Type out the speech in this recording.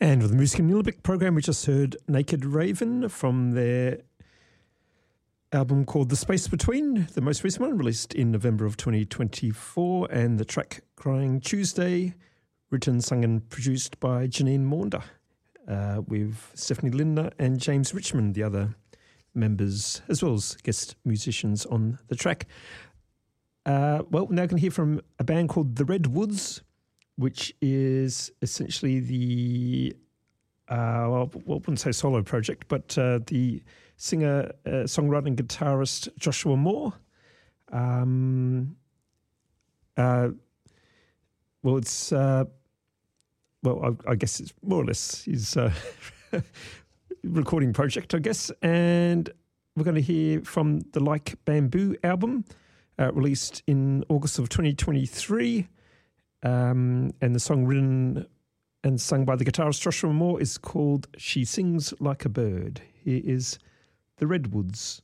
And with the Music in Nillumbik program, we just heard Naked Raven from their album called The Space Between, the most recent one, released in November of 2024, and the track Crying Tuesday, written, sung and produced by Janine Maunder, with Stephanie Lindner and James Richmond, the other members, as well as guest musicians on the track. Well, now we're going to hear from a band called The Redwoods, which is essentially the, well, I wouldn't say solo project, but the singer, songwriter and guitarist Joshua Moore. Well, it's, well, I guess it's more or less his recording project, I guess. And we're going to hear from the Like Bamboo album, released in August of 2023. And the song written and sung by the guitarist Joshua Moore is called She Sings Like a Bird. Here is The Redwoods.